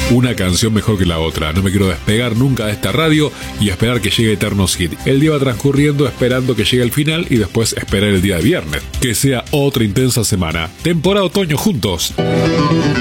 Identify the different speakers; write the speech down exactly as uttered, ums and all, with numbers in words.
Speaker 1: una canción mejor que la otra. No me quiero despegar nunca de esta radio y esperar que llegue Eternos Hit. El día va transcurriendo esperando que llegue el final y después esperar el día de viernes. Que sea otra intensa semana. Temporada otoño juntos.